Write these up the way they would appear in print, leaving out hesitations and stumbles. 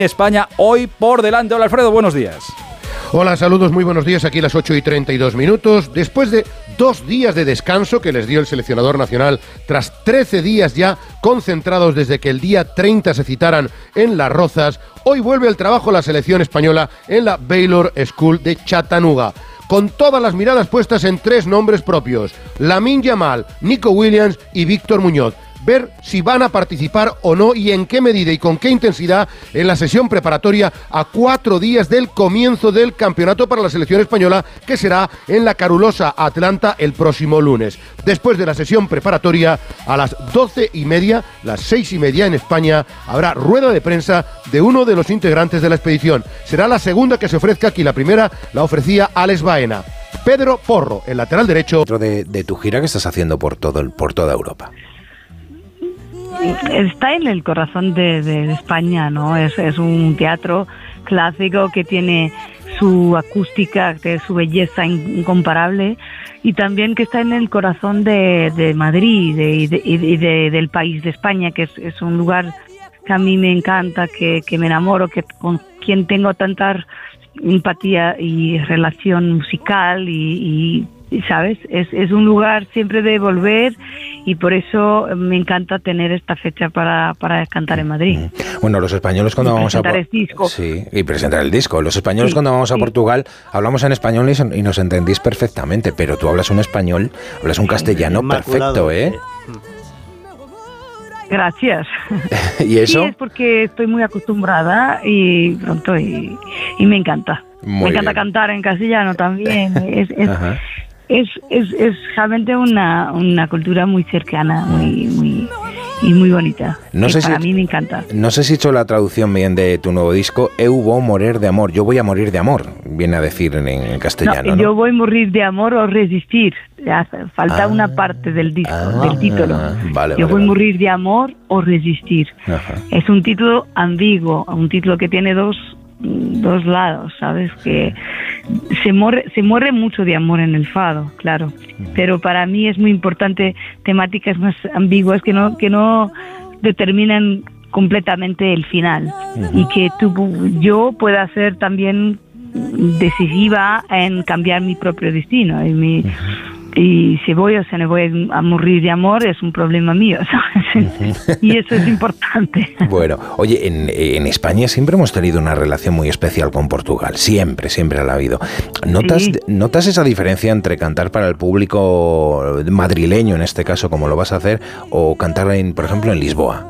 España hoy por delante. Hola Alfredo, buenos días. Hola, saludos, muy buenos días, aquí las 8:32. Después de 2 días de descanso que les dio el seleccionador nacional, tras 13 días ya concentrados desde que el día 30 se citaran en Las Rozas, hoy vuelve al trabajo la selección española en la Baylor School de Chattanooga, con todas las miradas puestas en 3 nombres propios: Lamine Yamal, Nico Williams y Víctor Muñoz. Ver si van a participar o no y en qué medida y con qué intensidad en la sesión preparatoria a 4 días del comienzo del campeonato para la selección española, que será en la calurosa Atlanta el próximo lunes. Después de la sesión preparatoria, a las 12:30, las 6:30 en España, habrá rueda de prensa de uno de los integrantes de la expedición. Será la segunda que se ofrezca aquí, la primera la ofrecía Alex Baena. Pedro Porro, el lateral derecho. De tu gira que estás haciendo por toda Europa. Está en el corazón de España, ¿no? Es un teatro clásico que tiene su acústica, su belleza incomparable, y también que está en el corazón de Madrid y del país de España, que es un lugar que a mí me encanta, que me enamoro, con quien tengo tanta empatía y relación musical y ¿sabes? Es un lugar siempre de volver, y por eso me encanta tener esta fecha para cantar en Madrid. Bueno, los españoles cuando vamos a... presentar el disco. Sí, y presentar el disco. Los españoles cuando vamos a Portugal hablamos en español y nos entendís perfectamente, pero tú hablas un español, hablas un castellano perfecto, ¿eh? Gracias. ¿Y eso? Sí, es porque estoy muy acostumbrada y pronto y me encanta. Me encanta cantar en castellano también. Es realmente una cultura muy cercana, muy bonita. No sé para mí me encanta. No sé si he hecho la traducción bien de tu nuevo disco. Eu vou morir de amor. Yo voy a morir de amor, viene a decir en castellano, ¿no? Yo voy a morir de amor o resistir. Falta una parte del disco, del título. Yo voy a morir de amor o resistir. Ajá. Es un título ambiguo, un título que tiene dos lados, ¿sabes? Que se muere mucho de amor en el fado, claro, pero para mí es muy importante temáticas más ambiguas que no determinan completamente el final, y que yo pueda ser también decisiva en cambiar mi propio destino y si voy o se me voy a morir de amor es un problema mío, ¿sabes? Y eso es importante. Bueno, oye, en España siempre hemos tenido una relación muy especial con Portugal, siempre la ha habido. ¿Notas esa diferencia entre cantar para el público madrileño, en este caso, como lo vas a hacer, o cantar, por ejemplo, en Lisboa?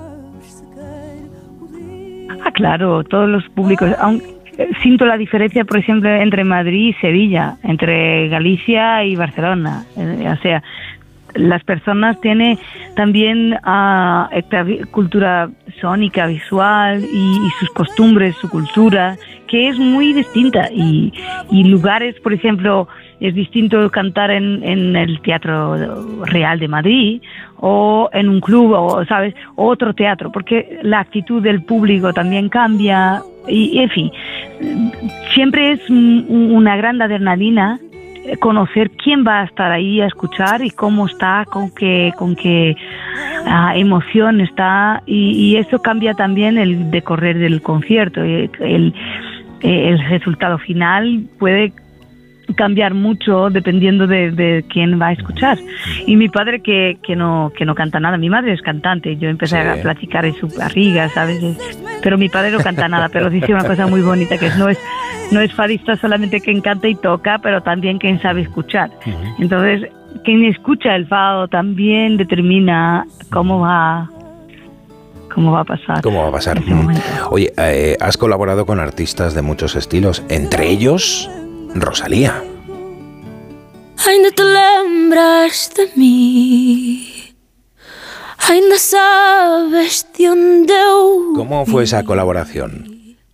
Claro, todos los públicos... Siento la diferencia, por ejemplo, entre Madrid y Sevilla, entre Galicia y Barcelona. O sea, las personas tienen también esta cultura sónica, visual y sus costumbres, su cultura, que es muy distinta. Y lugares, por ejemplo, es distinto cantar en el Teatro Real de Madrid o en un club, o ¿sabes? Otro teatro, porque la actitud del público también cambia. Y en fin, siempre es una gran adrenalina conocer quién va a estar ahí a escuchar y cómo está, con qué emoción está, y eso cambia también el decorrer del concierto. El resultado final puede cambiar mucho dependiendo de quién va a escuchar. Y mi padre que no canta nada, mi madre es cantante, yo empecé a platicar en su barriga, ¿sabes? Pero mi padre no canta nada, pero dice una cosa muy bonita, que no es fadista solamente quien canta y toca, pero también quien sabe escuchar. Entonces, quien escucha el fado también determina cómo va a pasar. ¿Cómo va a pasar? Oye, has colaborado con artistas de muchos estilos, entre ellos Rosalía. Ainda te lembras de mí, ainda sabes de onde eu. ¿Cómo fue esa colaboración?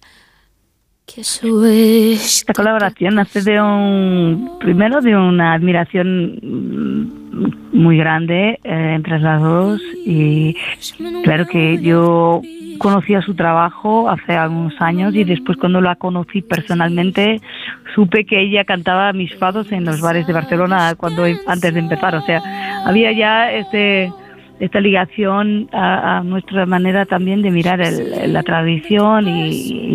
Esta colaboración nace primero de una admiración muy grande entre las dos, y claro que yo conocía su trabajo hace algunos años, y después cuando la conocí personalmente supe que ella cantaba mis fados en los bares de Barcelona antes de empezar. O sea, había ya esta ligación a nuestra manera también de mirar la tradición y